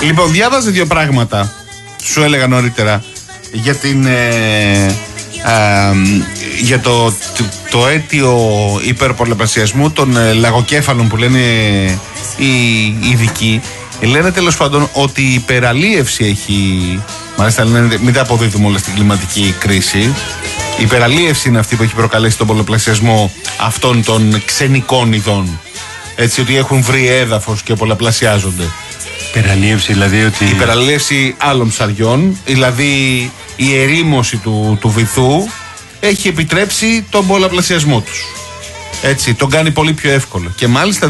Λοιπόν, διάβαζε δύο πράγματα. Σου έλεγα νωρίτερα για την. Για το αίτιο υπερπολαπλασιασμού των λαγοκέφαλων που λένε οι ειδικοί. Λένε τέλος πάντων ότι η υπεραλίευση έχει. Μάλιστα λένε, μην τα αποδίδουμε όλα στην κλιματική κρίση. Η υπεραλίευση είναι αυτή που έχει προκαλέσει τον πολλαπλασιασμό αυτών των ξενικών ειδών. Έτσι, ότι έχουν βρει έδαφος και πολλαπλασιάζονται. Υπεραλίευση δηλαδή ότι. Η υπεραλίευση άλλων ψαριών, δηλαδή η ερήμωση του βυθού έχει επιτρέψει τον πολλαπλασιασμό τους. Έτσι, τον κάνει πολύ πιο εύκολο. Και μάλιστα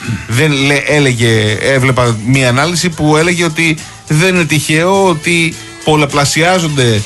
έβλεπα μία ανάλυση που έλεγε ότι δεν είναι τυχαίο ότι πολλαπλασιάζονται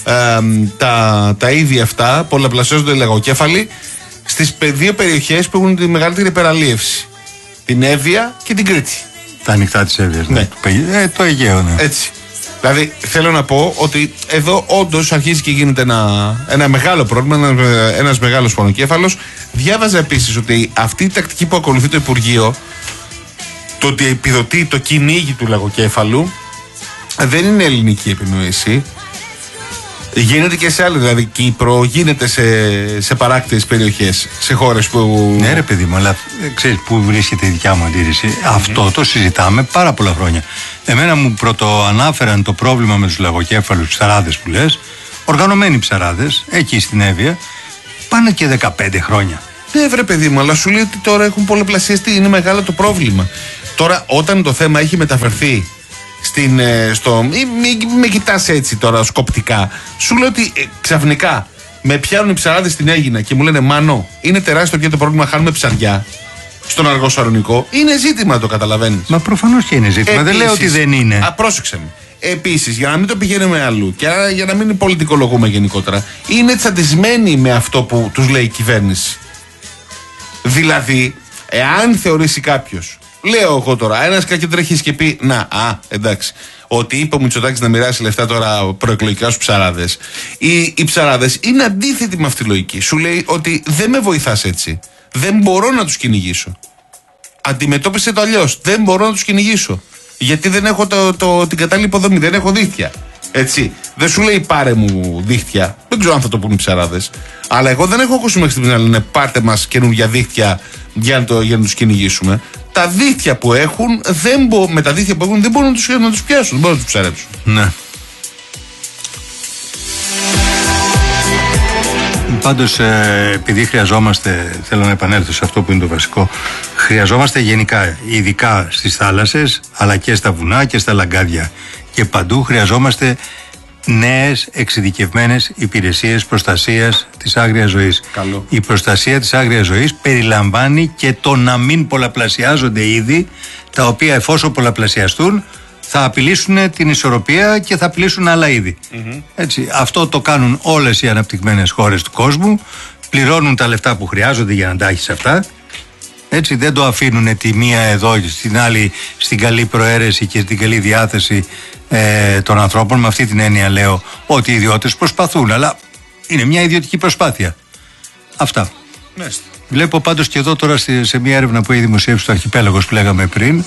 τα είδη αυτά, πολλαπλασιάζονται οι λαγοκέφαλοι στις δύο περιοχές που έχουν τη μεγαλύτερη υπεραλίευση. Την Εύβοια και την Κρήτη. Τα ανοιχτά της Εύβοιας, ναι. Το Αιγαίο, ναι. Έτσι. Δηλαδή θέλω να πω ότι εδώ όντως αρχίζει και γίνεται ένα μεγάλο πρόβλημα, ένας μεγάλος πονοκέφαλος. Διάβαζα επίσης ότι αυτή η τακτική που ακολουθεί το Υπουργείο, το ότι επιδοτεί το κυνήγι του λαγοκέφαλου, δεν είναι ελληνική επινοήση. Γίνεται και σε άλλες, δηλαδή Κύπρο, γίνεται σε παράκτιες περιοχές, σε χώρες που. Ναι, ρε παιδί μου, αλλά ξέρεις πού βρίσκεται η δικιά μου αντίρρηση. Αυτό το συζητάμε πάρα πολλά χρόνια. Εμένα μου πρωτοανάφεραν το πρόβλημα με τους λαγοκέφαλους ψαράδες που λες, οργανωμένοι ψαράδες, εκεί στην Εύβοια, πάνε και 15 χρόνια. Ναι, βρε παιδί μου, αλλά σου λέει ότι τώρα έχουν πολλαπλασιαστεί, είναι μεγάλο το πρόβλημα. Τώρα, όταν το θέμα έχει μεταφερθεί μην με κοιτάς έτσι τώρα σκοπτικά. Σου λέω ότι ξαφνικά με πιάνουν οι ψαράδες στην Αίγινα και μου λένε Μάνο, είναι τεράστιο και το πρόβλημα, χάνουμε ψαριά στον αργό Σαλονικό. Είναι ζήτημα, το καταλαβαίνεις. Μα προφανώς και είναι ζήτημα. Επίσης, δεν λέω ότι δεν είναι. Πρόσεξε με. Επίσης, για να μην το πηγαίνουμε αλλού και για να μην πολιτικολογούμε γενικότερα, είναι τσαντισμένοι με αυτό που τους λέει η κυβέρνηση. Δηλαδή, εάν θεωρήσει κάποιος, λέω εγώ τώρα, ένας κακεντρέχεις και πει εντάξει, ότι είπε ο Μητσοτάκης να μοιράσει λεφτά τώρα προεκλογικά στους ψαράδες. Οι ψαράδες είναι αντίθετοι με αυτή τη λογική. Σου λέει ότι δεν με βοηθάς έτσι. Δεν μπορώ να τους κυνηγήσω. Αντιμετώπισε το αλλιώς. Δεν μπορώ να τους κυνηγήσω. Γιατί δεν έχω την κατάλληλη υποδομή, δεν έχω δίχτυα. Έτσι. Δεν σου λέει πάρε μου δίχτυα. Δεν ξέρω αν θα το πούνε οι ψαράδες. Αλλά εγώ δεν έχω ακούσει μέχρι στιγμής να λένε πάρτε μας καινούργια δίχτυα για να τους κυνηγήσουμε. Τα δίχτυα που έχουν, με τα δίχτυα που έχουν δεν μπορούν να τους πιάσουν, δεν μπορούν να τους ψαρέψουν. Ναι. Πάντως, επειδή χρειαζόμαστε, θέλω να επανέλθω σε αυτό που είναι το βασικό, χρειαζόμαστε γενικά, ειδικά στις θάλασσες, αλλά και στα βουνά και στα λαγκάδια και παντού χρειαζόμαστε νέες εξειδικευμένες υπηρεσίες προστασίας της άγριας ζωής. Καλό. Η προστασία της άγριας ζωής περιλαμβάνει και το να μην πολλαπλασιάζονται είδη, τα οποία εφόσον πολλαπλασιαστούν θα απειλήσουν την ισορροπία και θα απειλήσουν άλλα είδη. Έτσι, αυτό το κάνουν όλες οι αναπτυγμένες χώρες του κόσμου, πληρώνουν τα λεφτά που χρειάζονται για να τα έχεις αυτά. Έτσι, δεν το αφήνουν τη μία εδώ και στην άλλη στην καλή προαίρεση και στην καλή διάθεση των ανθρώπων. Με αυτή την έννοια λέω ότι οι ιδιώτες προσπαθούν, αλλά είναι μια ιδιωτική προσπάθεια. Αυτά. Μάλιστα. Βλέπω πάντως και εδώ τώρα σε μια έρευνα που έχει δημοσιεύσει το Αρχιπέλαγος που λέγαμε πριν.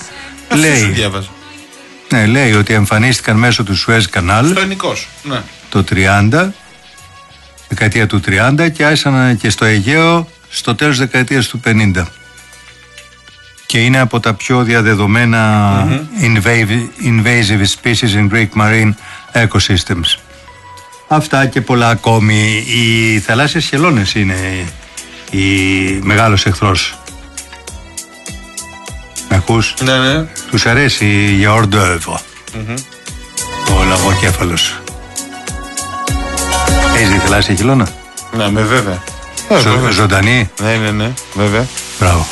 Λέει ότι εμφανίστηκαν μέσω του Σουέζ Κανάλ στο Ενικός, ναι. Το 30, δεκαετία του 30 και άρχισαν και στο Αιγαίο στο τέλος της δεκαετίας του 50. Και είναι από τα πιο διαδεδομένα invasive species in Greek marine ecosystems. Αυτά και πολλά ακόμη. Οι θαλάσσιες χελώνες είναι μεγάλος εχθρός. Με ακούς? Ναι. Τους αρέσει η hors d'oeuvre. Ο λαγοκέφαλος. Έχεις θαλάσσια χελώνα? Ναι, με βέβαια. Ζωντανή? Ναι, βέβαια. Μπράβο.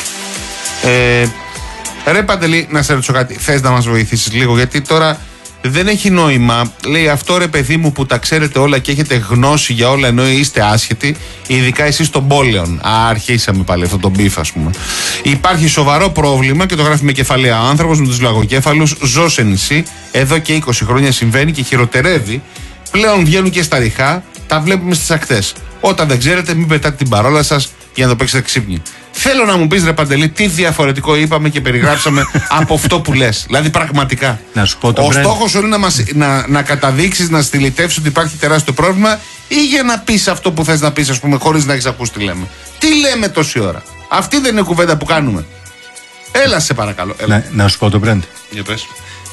Ρε Παντελή, να σε ρωτήσω κάτι. Θες να μας βοηθήσεις λίγο? Γιατί τώρα δεν έχει νόημα. Λέει αυτό ρε παιδί μου που τα ξέρετε όλα και έχετε γνώση για όλα ενώ είστε άσχετοι, ειδικά εσείς των πόλεων. Αρχίσαμε πάλι αυτό το μπιφ, ας πούμε. Υπάρχει σοβαρό πρόβλημα και το γράφει με κεφαλαία. Ο άνθρωπος με τους λαγοκέφαλους ζω σε νησί. Εδώ και 20 χρόνια συμβαίνει και χειροτερεύει. Πλέον βγαίνουν και στα ριχά, τα βλέπουμε στις ακτές. Όταν δεν ξέρετε, μην πετάτε την παρόλα σας για να το παίξετε ξύπνοι. Θέλω να μου πεις, ρε Παντελή, τι διαφορετικό είπαμε και περιγράψαμε από αυτό που λες. Δηλαδή, πραγματικά. Να σου πω ο στόχος σου είναι να καταδείξεις, να στυλιτεύσεις ότι υπάρχει τεράστιο πρόβλημα, ή για να πεις αυτό που θες να πεις, ας πούμε, χωρίς να έχεις ακούσει τι λέμε. Τι λέμε τόση ώρα? Αυτή δεν είναι κουβέντα που κάνουμε. Έλα, σε παρακαλώ. Έλα. Να σου πω το Μπρέντε. Για πες.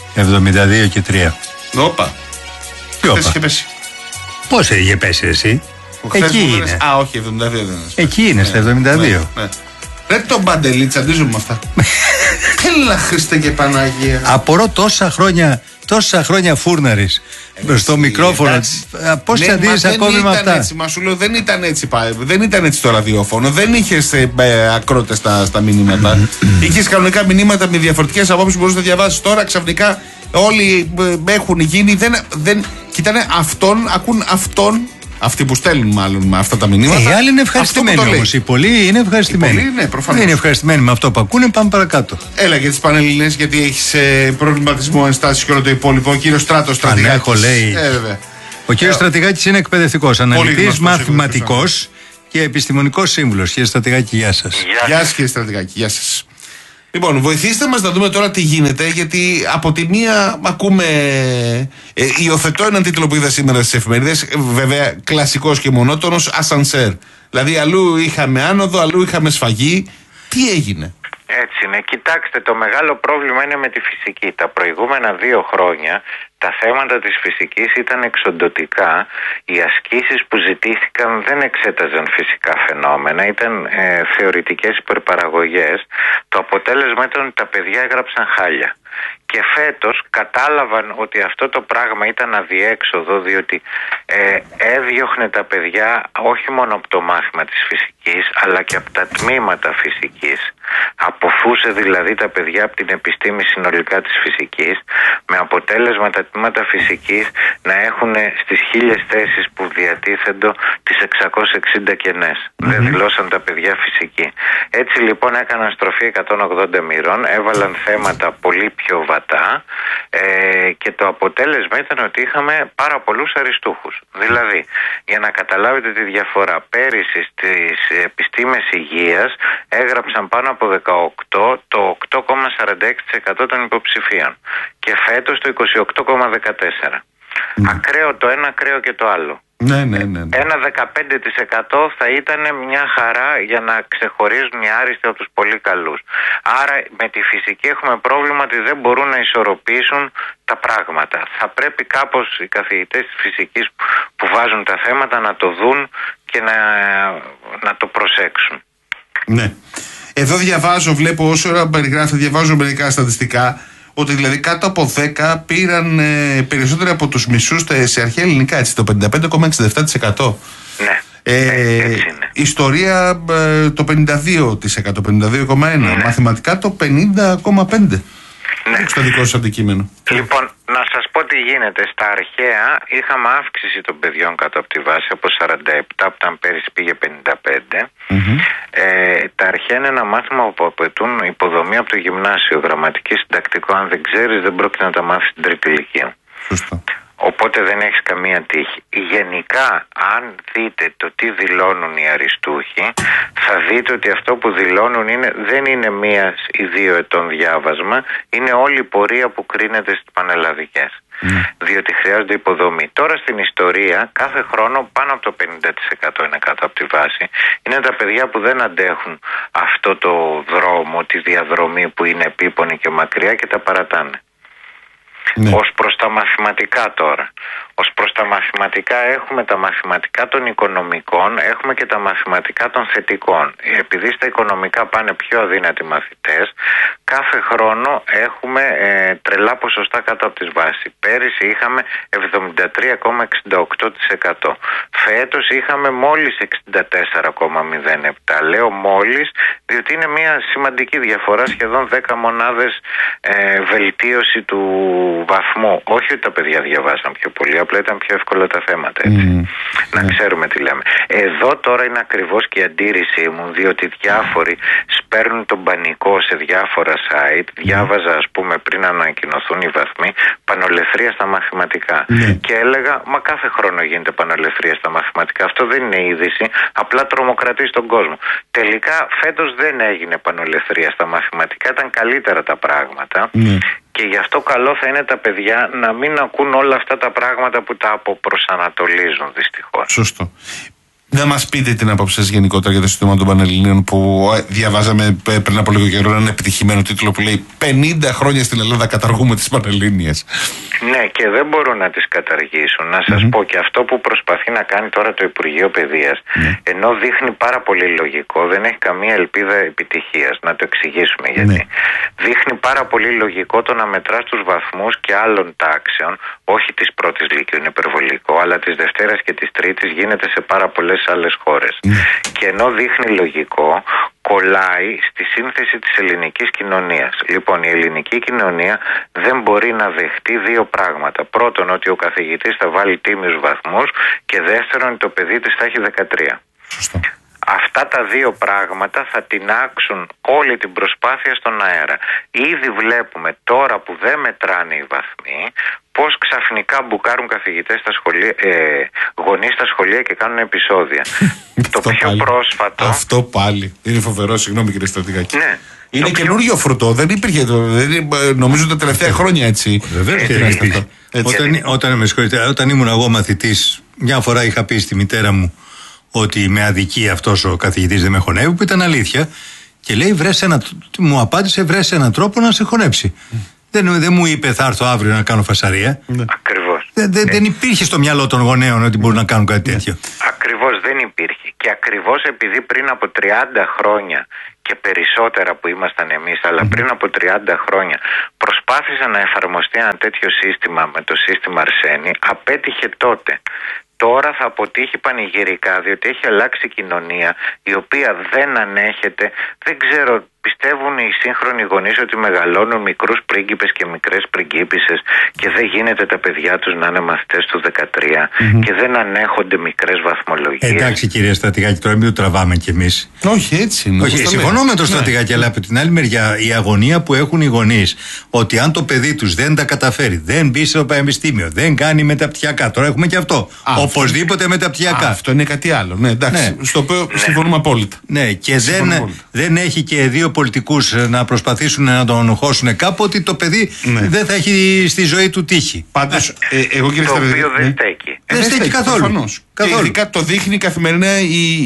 72 και 3. Όπα. Χθες είχε πέσει. Πώς είχε πέσει εσύ? Εκεί είναι. Α, όχι, 72 δεν είναι. Εκεί είναι, στα 72. Ρε τον Παντελή, τσαντίζουμε με αυτά. Έλα, Χριστέ και Παναγία. Απορώ τόσα χρόνια φούρναρης στο μικρόφωνο. Πώς τσαντίζεις ακόμη με αυτά? Έτσι, μα σου λέω, δεν ήταν έτσι το ραδιόφωνο. Δεν είχες ακρότες στα μηνύματα. Είχες κανονικά μηνύματα με διαφορετικές απόψεις που μπορείς να διαβάσεις. Τώρα ξαφνικά όλοι έχουν γίνει. Κοιτάνε αυτόν, ακούν αυτόν. Αυτοί που στέλνουν μάλλον με αυτά τα μηνύματα. Οι άλλοι είναι ευχαριστημένοι όμως. Οι πολλοί είναι ευχαριστημένοι. Οι πολλοί, ναι, προφανώς. Είναι ευχαριστημένοι με αυτό που ακούνε. Πάμε παρακάτω. Έλα για τις Πανελληνίες, γιατί έχεις προβληματισμό, ενστάσεις και όλο το υπόλοιπο. Ο κύριος Στράτος Στρατηγάκης. Πανέχω, λέει. Ο κύριος Στρατηγάκης είναι εκπαιδευτικός, αναλυτής, μαθηματικός και επιστημονικός σύμβουλος. Κύριε Στρατηγάκη, γεια σας. Γεια σας, κύριε Στρατηγάκη, γεια σας. Λοιπόν, βοηθήστε μας να δούμε τώρα τι γίνεται, γιατί από τη μία ακούμε, υιοθετώ έναν τίτλο που είδα σήμερα στις εφημερίδες, βέβαια κλασικός και μονότονος, ασανσέρ. Δηλαδή αλλού είχαμε άνοδο, αλλού είχαμε σφαγή. Τι έγινε? Έτσι είναι. Κοιτάξτε, το μεγάλο πρόβλημα είναι με τη φυσική. Τα προηγούμενα 2 χρόνια τα θέματα της φυσικής ήταν εξοντωτικά. Οι ασκήσεις που ζητήθηκαν δεν εξέταζαν φυσικά φαινόμενα, ήταν θεωρητικές υπερπαραγωγές. Το αποτέλεσμα ήταν ότι τα παιδιά έγραψαν χάλια. Και φέτος κατάλαβαν ότι αυτό το πράγμα ήταν αδιέξοδο, διότι έδιωχνε τα παιδιά όχι μόνο από το μάθημα της φυσικής, αλλά και από τα τμήματα φυσικής. Αποφούσε δηλαδή τα παιδιά από την επιστήμη συνολικά της φυσικής, με αποτέλεσμα τα τμήματα φυσικής να έχουν στις 1000 θέσεις που διατίθεντο τις 660 κενές. Δεν δηλώσαν τα παιδιά φυσική. Έτσι λοιπόν έκαναν στροφή 180 μοιρών, έβαλαν θέματα πολύ πιο βατά και το αποτέλεσμα ήταν ότι είχαμε πάρα πολλούς αριστούχους. Δηλαδή, για να καταλάβετε τη διαφορά, πέρυσι στις επιστήμες υγείας έγραψαν πάνω από 18 το 8,46% των υποψηφίων και φέτος το 28,14%. Ακραίο το ένα, ακραίο και το άλλο. Ναι. Ένα 15% θα ήταν μια χαρά για να ξεχωρίζουν οι άριστοι από τους πολύ καλούς. Άρα με τη φυσική έχουμε πρόβλημα ότι δεν μπορούν να ισορροπήσουν τα πράγματα. Θα πρέπει κάπως οι καθηγητές της φυσικής που βάζουν τα θέματα να το δουν και να το προσέξουν. Ναι. Εδώ βλέπω όσο ώρα περιγράφει, διαβάζω μερικά στατιστικά, ότι δηλαδή κάτω από 10 πήραν περισσότεροι από τους μισούς σε αρχαία ελληνικά, έτσι, το 55,67%. Ναι, έτσι είναι. Ιστορία το 52%, 52,1%. Ναι. Μαθηματικά το 50,5%. Ναι. Στο δικό σας αντικείμενο. Λοιπόν, να σας πω τι γίνεται. Στα αρχαία είχαμε αύξηση των παιδιών κάτω από τη βάση από 47, που ήταν πέρυσι πήγε 55. Τα αρχαία είναι ένα μάθημα που απαιτούν υποδομή από το γυμνάσιο, γραμματική, συντακτικό. Αν δεν ξέρεις, δεν πρόκειται να τα μάθεις στην τρίτη ηλικία. Σωστό. Οπότε δεν έχεις καμία τύχη. Γενικά, αν δείτε το τι δηλώνουν οι αριστούχοι, θα δείτε ότι αυτό που δηλώνουν δεν είναι 1 ή 2 ετών διάβασμα, είναι όλη η πορεία που κρίνεται στις πανελλαδικές. Διότι χρειάζονται υποδομή. Τώρα στην ιστορία, κάθε χρόνο πάνω από το 50% είναι κάτω από τη βάση. Είναι τα παιδιά που δεν αντέχουν αυτό το δρόμο, τη διαδρομή που είναι επίπονη και μακριά και τα παρατάνε. Ναι. Ως προς τα μαθηματικά τώρα. Ως προς τα μαθηματικά έχουμε τα μαθηματικά των οικονομικών, έχουμε και τα μαθηματικά των θετικών. Επειδή στα οικονομικά πάνε πιο αδύνατοι μαθητές, κάθε χρόνο έχουμε τρελά ποσοστά κάτω από τις βάσεις. Πέρυσι είχαμε 73,68%. Φέτος είχαμε μόλις 64,07%. Λέω μόλις, διότι είναι μια σημαντική διαφορά, σχεδόν 10 μονάδες βελτίωση του βαθμού. Όχι ότι τα παιδιά διαβάσαν πιο πολύ, απλά ήταν πιο εύκολα τα θέματα, έτσι. Να ξέρουμε τι λέμε. Εδώ τώρα είναι ακριβώς και η αντίρρησή μου, διότι διάφοροι σπέρνουν τον πανικό σε διάφορα site. Διάβαζα, ας πούμε, πριν ανακοινωθούν οι βαθμοί, πανολεθρία στα μαθηματικά. Και έλεγα, μα κάθε χρόνο γίνεται πανολεθρία στα μαθηματικά. Αυτό δεν είναι είδηση, απλά τρομοκρατεί στον κόσμο. Τελικά φέτος δεν έγινε πανολεθρία στα μαθηματικά, ήταν καλύτερα τα πράγματα. Και γι' αυτό καλό θα είναι τα παιδιά να μην ακούν όλα αυτά τα πράγματα που τα αποπροσανατολίζουν, δυστυχώς. Σωστό. Να μας πείτε την άποψη σας γενικότερα για το σύστημα των Πανελληνίων που διαβάζαμε πριν από λίγο καιρό έναν επιτυχημένο τίτλο που λέει 50 χρόνια στην Ελλάδα καταργούμε τις Πανελλήνιες. Ναι, και δεν μπορούν να τις καταργήσουν. Να σας πω, και αυτό που προσπαθεί να κάνει τώρα το Υπουργείο Παιδείας, ενώ δείχνει πάρα πολύ λογικό, δεν έχει καμία ελπίδα επιτυχίας. Να το εξηγήσουμε γιατί. Δείχνει πάρα πολύ λογικό το να μετράς τους βαθμούς και άλλων τάξεων, όχι της πρώτης λυκείου, είναι υπερβολικό, αλλά της Δευτέρας και της Τρίτης γίνεται σε πάρα πολλές άλλες χώρες. Και ενώ δείχνει λογικό, κολλάει στη σύνθεση της ελληνικής κοινωνίας. Λοιπόν, η ελληνική κοινωνία δεν μπορεί να δεχτεί δύο πράγματα. Πρώτον, ότι ο καθηγητής θα βάλει τίμιους βαθμούς, και δεύτερον, ότι το παιδί της θα έχει 13. Σωστό. Αυτά τα δύο πράγματα θα τινάξουν όλη την προσπάθεια στον αέρα. Ήδη βλέπουμε τώρα που δεν μετράνε οι βαθμοί, πώς ξαφνικά μπουκάρουν καθηγητές στα σχολεία, γονείς στα σχολεία και κάνουν επεισόδια. Το πιο πάλι. Πρόσφατο... Αυτό πάλι. Είναι φοβερό, συγγνώμη κύριε Στρατηγάκη. Ναι. Είναι καινούριο φρουτό, δεν υπήρχε. Νομίζω τα τελευταία χρόνια έτσι. Βεβαίως. Όταν ήμουν εγώ μαθητής, μια φορά είχα πει στη μητέρα μου ότι με αδικεί αυτός ο καθηγητής, δεν με χωνεύει, που ήταν αλήθεια. Και λέει, μου απάντησε, βρες έναν τρόπο να σε χωνέψει. Δεν μου είπε, θα έρθω αύριο να κάνω φασαρία. Ακριβώς. Δεν υπήρχε στο μυαλό των γονέων ότι μπορούν να κάνουν κάτι τέτοιο. Ακριβώς, δεν υπήρχε. Και ακριβώς επειδή πριν από 30 χρόνια και περισσότερα που ήμασταν εμείς, αλλά πριν από 30 χρόνια προσπάθησε να εφαρμοστεί ένα τέτοιο σύστημα με το σύστημα Αρσένη, απέτυχε τότε. Τώρα θα αποτύχει πανηγυρικά, διότι έχει αλλάξει η κοινωνία, η οποία δεν ανέχεται. Δεν ξέρω, πιστεύουν οι σύγχρονοι γονείς ότι μεγαλώνουν μικρούς πρίγκιπες και μικρές πριγκίπισσες και δεν γίνεται τα παιδιά τους να είναι μαθητές του 13 και δεν ανέχονται μικρές βαθμολογίες. Εντάξει κύριε Στρατηγάκη, τώρα μην το τραβάμε κι εμείς. Όχι, έτσι είναι. Όχι, συμφωνώ με τον Στρατηγάκη, αλλά από την άλλη μεριά η αγωνία που έχουν οι γονείς ότι αν το παιδί τους δεν τα καταφέρει, δεν μπει στο πανεπιστήμιο, δεν κάνει μεταπτυχιακά. Τώρα έχουμε και αυτό. Οπωσδήποτε μεταπτυχιακά. Αυτό είναι κάτι άλλο. Ναι, εντάξει, στο οποίο συμφωνούμε απόλυτα. Ναι, και δεν έχει και δύο πολιτικούς να προσπαθήσουν να τον χώσουν κάπου, ότι το παιδί δεν θα έχει στη ζωή του τύχη. Πάντως, εγώ κύριε Στρατηγάκη. Το οποίο δεν στέκει. Δεν στέκει καθόλου. Και ειδικά το δείχνει καθημερινά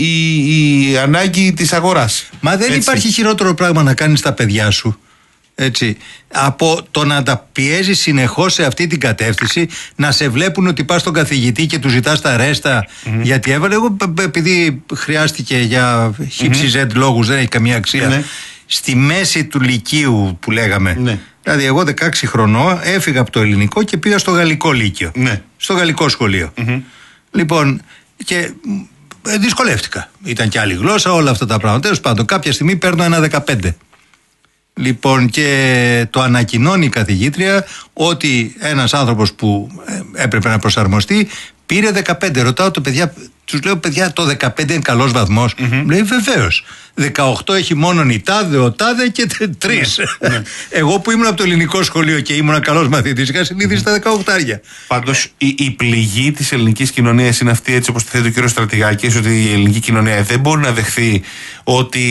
η ανάγκη της αγοράς. Μα δεν υπάρχει χειρότερο πράγμα να κάνεις τα παιδιά σου, έτσι, από το να τα πιέζεις συνεχώς σε αυτή την κατεύθυνση, να σε βλέπουν ότι πας στον καθηγητή και του ζητάς τα ρέστα γιατί έβαλε. Εγώ επειδή χρειάστηκε για XZ λόγους, δεν έχει καμία αξία, στη μέση του λυκείου που λέγαμε, δηλαδή εγώ 16 χρονών έφυγα από το ελληνικό και πήγα στο γαλλικό λύκειο, στο γαλλικό σχολείο. Λοιπόν, και δυσκολεύτηκα. Ήταν και άλλη γλώσσα, όλα αυτά τα πράγματα. Τέλος πάντων, κάποια στιγμή παίρνω ένα 15. Λοιπόν, και το ανακοινώνει η καθηγήτρια ότι ένας άνθρωπος που έπρεπε να προσαρμοστεί πήρε 15. Ρωτάω το παιδιά, τους λέω, παιδιά, το 15 είναι καλός βαθμός? Μου λέει, βεβαίως. 18 έχει μόνον η τάδε, ο τάδε και 3. Εγώ που ήμουν από το ελληνικό σχολείο και ήμουν καλός μαθητής, είχα συνήθισει τα 18. Πάντως η πληγή της ελληνικής κοινωνίας είναι αυτή, έτσι όπως τη θέτει ο κ. Στρατηγάκης, ότι η ελληνική κοινωνία δεν μπορεί να δεχθεί ότι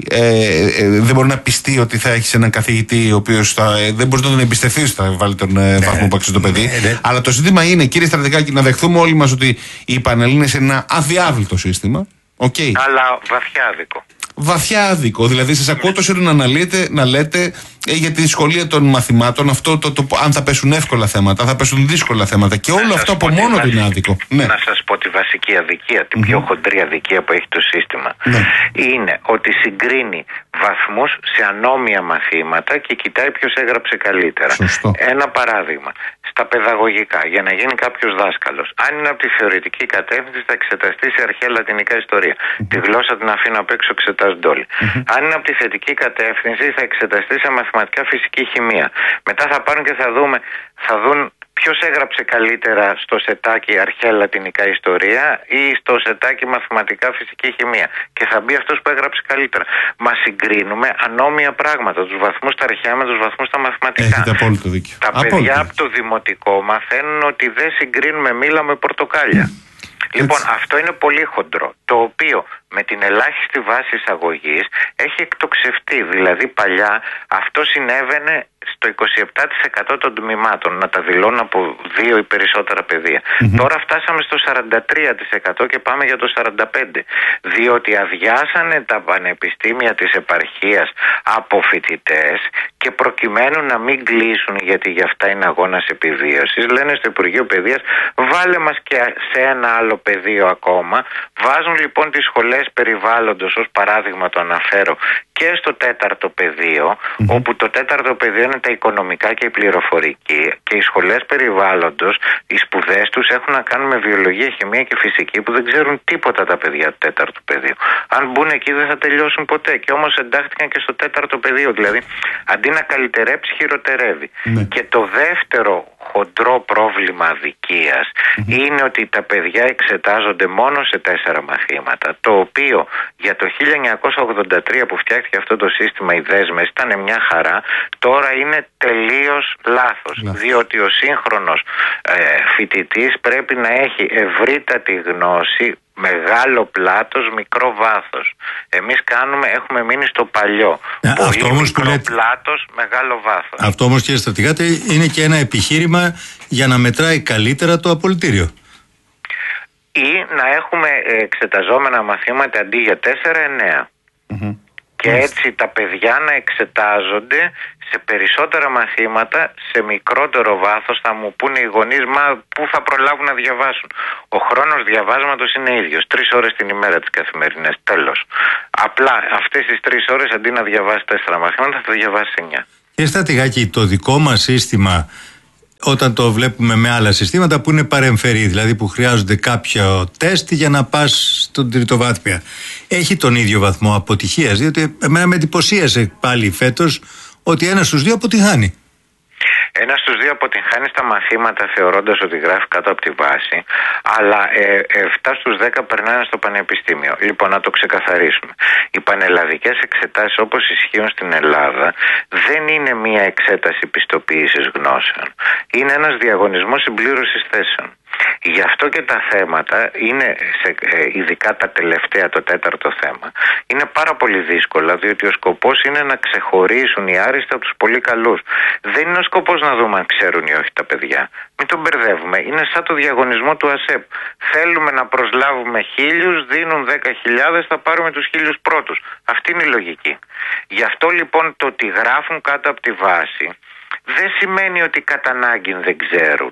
δεν μπορεί να πιστεί ότι θα έχει έναν καθηγητή ο οποίος δεν μπορεί να τον εμπιστευτεί ότι θα βάλει τον βαθμό που αξίζει το παιδί. Αλλά το ζήτημα είναι, κύριε Στρατηγάκη, να δεχθούμε όλοι μας ότι οι Πανελλήνες είναι ένα αδιάβλητο σύστημα. Okay. Αλλά βαθιά άδικο. Βαθιά άδικο. Δηλαδή, σας ακούω τόσο να λέτε για τη δυσκολία των μαθημάτων, αυτό αν θα πέσουν εύκολα θέματα, αν θα πέσουν δύσκολα θέματα. Και όλο αυτό από μόνο του είναι άδικο. Να σας πω τη βασική αδικία, την πιο χοντρή αδικία που έχει το σύστημα. Είναι ότι συγκρίνει βαθμούς σε ανώμια μαθήματα και κοιτάει ποιος έγραψε καλύτερα. Σωστό. Ένα παράδειγμα. Στα παιδαγωγικά, για να γίνει κάποιος δάσκαλος, αν είναι από τη θεωρητική κατεύθυνση, θα εξεταστεί σε αρχαία λατινικά ιστορία. Τη γλώσσα την αφήνω απ' έξω, εξετάζονται όλοι. Αν είναι από τη θετική κατεύθυνση, θα εξεταστεί σε μαθηματικά, φυσική, χημεία. Μετά θα πάρουν και θα δουν ποιος έγραψε καλύτερα στο σετάκι αρχαία λατινικά ιστορία ή στο σετάκι μαθηματικά φυσική χημεία. Και θα μπει αυτός που έγραψε καλύτερα. Μα συγκρίνουμε ανώμια πράγματα. Τους βαθμούς στα αρχαία με τους βαθμούς στα μαθηματικά. Έχετε απόλυτο δίκιο. Τα παιδιά από το δημοτικό μαθαίνουν ότι δεν συγκρίνουμε μήλα με πορτοκάλια. Λοιπόν, αυτό είναι πολύ χοντρό, το οποίο με την ελάχιστη βάση εισαγωγής έχει εκτοξευτεί. Δηλαδή παλιά αυτό συνέβαινε στο 27% των τμήματων, να τα δηλώνουν από 2 ή περισσότερα παιδεία. Τώρα φτάσαμε στο 43% και πάμε για το 45%. Διότι αδειάσανε τα πανεπιστήμια της επαρχίας από φοιτητές και προκειμένου να μην κλείσουν, γιατί για αυτά είναι αγώνας επιβίωσης, λένε στο Υπουργείο Παιδείας, βάλε μας και σε ένα άλλο πεδίο ακόμα. Βάζουν λοιπόν τις σχολές περιβάλλοντος, ως παράδειγμα το αναφέρω, και στο 4ο πεδίο, όπου το 4ο πεδίο είναι τα οικονομικά και η πληροφορική, και οι σχολές περιβάλλοντος, οι σπουδές τους έχουν να κάνουν με βιολογία, χημεία και φυσική, που δεν ξέρουν τίποτα τα παιδιά του 4ου πεδίου. Αν μπουν εκεί δεν θα τελειώσουν ποτέ, και όμως εντάχθηκαν και στο 4ο πεδίο. Δηλαδή, αντί να καλυτερέψει, χειροτερεύει. Και το δεύτερο χοντρό πρόβλημα αδικίας είναι ότι τα παιδιά εξετάζονται μόνο σε 4 μαθήματα, το οποίο για το 1983 που φτιάχτηκε αυτό το σύστημα, οι δέσμες ήταν μια χαρά. Τώρα είναι τελείως λάθος, διότι ο σύγχρονος φοιτητής πρέπει να έχει ευρύτατη γνώση, μεγάλο πλάτος, μικρό βάθος. Εμείς έχουμε μείνει στο παλιό. Πολύ μικρό πλάτος, μεγάλο βάθος. Αυτό όμως, κύριε Στρατηγάτη, είναι και ένα επιχείρημα για να μετράει καλύτερα το απολυτήριο. Ή να έχουμε εξεταζόμενα μαθήματα αντί για 4, 9. Και έτσι τα παιδιά να εξετάζονται σε περισσότερα μαθήματα, σε μικρότερο βάθος. Θα μου πούνε οι γονείς, μα πού θα προλάβουν να διαβάσουν? Ο χρόνος διαβάσματος είναι ίδιος, 3 ώρες την ημέρα τις καθημερινές, τέλος. Απλά αυτές τις 3 ώρες αντί να διαβάσει 4 μαθήματα θα διαβάσει 9. Κύριε Στρατηγάκη, το δικό μας σύστημα, όταν το βλέπουμε με άλλα συστήματα που είναι παρεμφερή, δηλαδή που χρειάζονται κάποιο τεστ για να πας στον τριτοβάθμια, έχει τον ίδιο βαθμό αποτυχίας? Διότι εμένα με εντυπωσίασε πάλι φέτος ότι 1 στους 2 αποτυχάνει. 1 στους 2 αποτυγχάνει στα μαθήματα, θεωρώντας ότι γράφει κάτω από τη βάση, αλλά 7 στους 10 περνάνε στο πανεπιστήμιο. Λοιπόν, να το ξεκαθαρίσουμε. Οι πανελλαδικές εξετάσεις, όπως ισχύουν στην Ελλάδα, δεν είναι μία εξέταση πιστοποίησης γνώσεων. Είναι ένας διαγωνισμός συμπλήρωσης θέσεων. Γι' αυτό και τα θέματα είναι, ειδικά τα τελευταία, το 4ο θέμα, είναι πάρα πολύ δύσκολα, διότι ο σκοπός είναι να ξεχωρίσουν οι άριστοι από τους πολύ καλούς. Δεν είναι ο σκοπός να δούμε αν ξέρουν ή όχι τα παιδιά. Μην τον μπερδεύουμε. Είναι σαν το διαγωνισμό του ΑΣΕΠ. Θέλουμε να προσλάβουμε 1000, δίνουν 10.000, θα πάρουμε τους 1000 πρώτους. Αυτή είναι η λογική. Γι' αυτό λοιπόν το ότι γράφουν κάτω από τη βάση δεν σημαίνει ότι κατά ανάγκη δεν ξέρουν.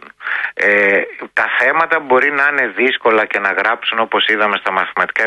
Τα θέματα μπορεί να είναι δύσκολα και να γράψουν, όπως είδαμε στα μαθηματικά,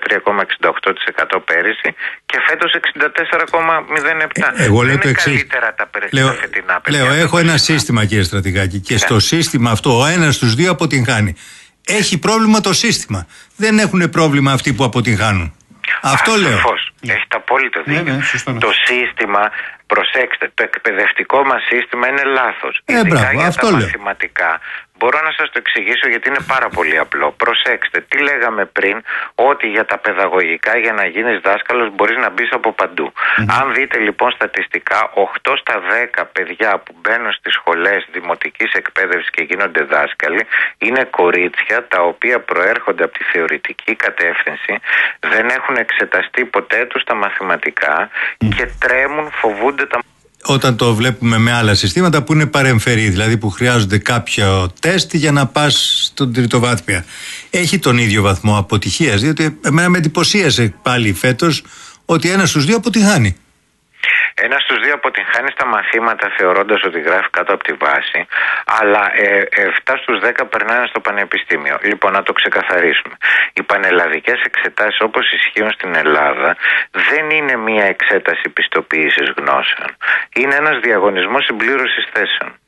73,68% πέρυσι και φέτος 64,07%. Εγώ λέω δεν το είναι εξής. καλύτερα τα περιστατικά φετινά παιδιά. Λέω, έχω ένα σύστημα, κύριε Στρατηγάκη, και στο σύστημα αυτό ο 1 στους 2 αποτυγχάνει. Έχει πρόβλημα το σύστημα. Δεν έχουν πρόβλημα αυτοί που αποτυγχάνουν. Αυτό λέω. Έχετε απόλυτο δίκιο. Το σύστημα, προσέξτε, το εκπαιδευτικό μας σύστημα είναι λάθος. Ειδικά για τα μαθηματικά. Μπορώ να σας το εξηγήσω γιατί είναι πάρα πολύ απλό. Προσέξτε, τι λέγαμε πριν, ότι για τα παιδαγωγικά, για να γίνεις δάσκαλος, μπορείς να μπεις από παντού. Αν δείτε λοιπόν στατιστικά, 8 στα 10 παιδιά που μπαίνουν στις σχολές δημοτικής εκπαίδευσης και γίνονται δάσκαλοι είναι κορίτσια τα οποία προέρχονται από τη θεωρητική κατεύθυνση, δεν έχουν εξεταστεί ποτέ τους τα μαθηματικά και τρέμουν, φοβούνται τα. Όταν το βλέπουμε με άλλα συστήματα που είναι παρεμφερή, δηλαδή που χρειάζονται κάποιο τεστ για να πας στον τριτοβάθμια, έχει τον ίδιο βαθμό αποτυχίας? Διότι εμένα με εντυπωσίασε πάλι φέτος ότι 1 στους 2 αποτυχάνει. 1 στους 2 αποτυγχάνει στα μαθήματα, θεωρώντας ότι γράφει κάτω από τη βάση, αλλά 7 στους 10 περνάνε στο πανεπιστήμιο. Λοιπόν, να το ξεκαθαρίσουμε. Οι πανελλαδικές εξετάσεις, όπως ισχύουν στην Ελλάδα, δεν είναι μία εξέταση πιστοποίησης γνώσεων. Είναι ένας διαγωνισμός συμπλήρωσης θέσεων.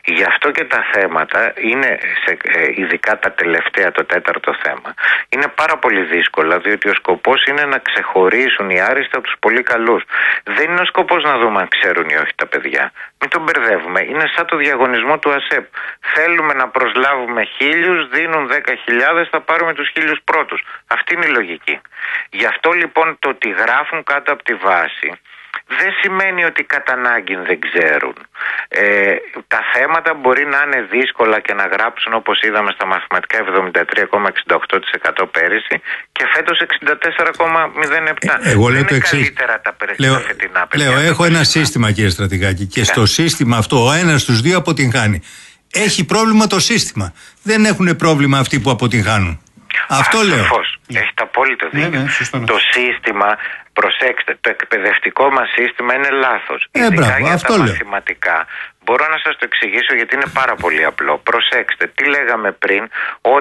Γι' αυτό και τα θέματα είναι, ειδικά τα τελευταία, το τέταρτο θέμα, είναι πάρα πολύ δύσκολα, διότι ο σκοπός είναι να ξεχωρίσουν οι άριστοι από τους πολύ καλούς. Δεν είναι ο σκοπός να δούμε αν ξέρουν ή όχι τα παιδιά. Μην τον μπερδεύουμε. Είναι σαν το διαγωνισμό του ΑΣΕΠ. Θέλουμε να προσλάβουμε 1.000, δίνουν 10.000, θα πάρουμε τους 1.000 πρώτους. Αυτή είναι η λογική. Γι' αυτό λοιπόν το ότι γράφουν κάτω από τη βάση δεν σημαίνει ότι κατά ανάγκη δεν ξέρουν. Τα θέματα μπορεί να είναι δύσκολα και να γράψουν, όπως είδαμε στα μαθηματικά, 73,68% πέρυσι και φέτος 64,07%. Εγώ λέω το εξής. Καλύτερα τα φετινά παιδιά. Έχω ένα σύστημα, κύριε Στρατηγάκη, και στο σύστημα αυτό ο ένας στους δύο αποτυγχάνει. Έχει πρόβλημα το σύστημα. Δεν έχουν πρόβλημα αυτοί που αποτυγχάνουν. Αυτό λέω. Έχετε απόλυτο δίκιο. Το σύστημα, προσέξτε, το εκπαιδευτικό μας σύστημα είναι λάθος. Ειδικά για τα μαθηματικά. Μπορώ να σας το εξηγήσω γιατί είναι πάρα πολύ απλό. Προσέξτε, τι λέγαμε πριν,